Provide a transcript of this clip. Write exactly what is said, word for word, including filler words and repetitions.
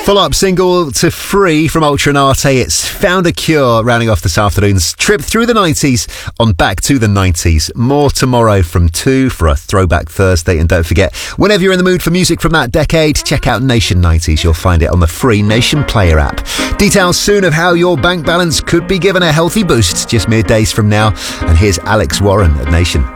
Full-up single to Free from Ultranate. It's Found a Cure, rounding off this afternoon's trip through the nineties on Back to the nineties. More tomorrow from two for a Throwback Thursday. And don't forget, whenever you're in the mood for music from that decade, check out Nation nineties. You'll find it on the free Nation Player app. Details soon of how your bank balance could be given a healthy boost just mere days from now. And here's Alex Warren at Nation.